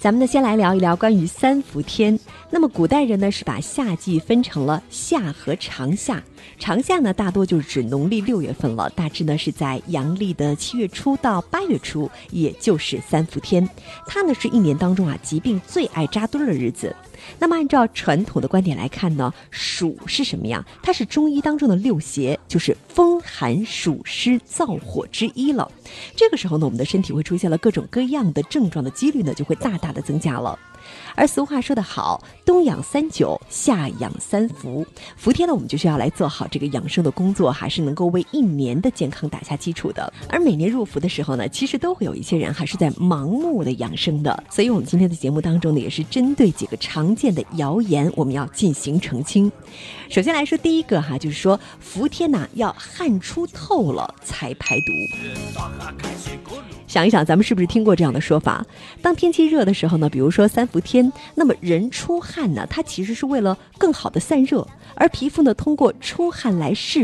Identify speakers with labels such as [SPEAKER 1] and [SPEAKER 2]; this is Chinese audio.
[SPEAKER 1] 咱们呢先来聊一聊关于三伏天。那么古代人呢是把夏季分成了夏和长夏，长夏呢大多就是指农历6月份了，大致呢是在阳历的7月初到8月初，也就是三伏天。它呢是一年当中疾病最爱扎堆的日子。那么按照传统的观点来看呢，暑是什么呀？它是中医当中的6邪，就是风寒暑湿燥火之一了。这个时候呢，我们的身体会出现了各种各样的症状的几率呢就会大大的增加了。而俗话说得好，冬养3九，夏养3伏。伏天呢，我们就需要来做好这个养生的工作，还是能够为一年的健康打下基础的。而每年入伏的时候呢，其实都会有一些人还是在盲目的养生的。所以我们今天的节目当中呢，也是针对几个常见的谣言，我们要进行澄清。首先来说第一个就是说伏天要汗出透了才排毒。想一想，咱们是不是听过这样的说法？当天气热的时候呢，比如说三伏天，那么人出汗呢，它其实是为了更好的散热，而皮肤呢通过出汗来释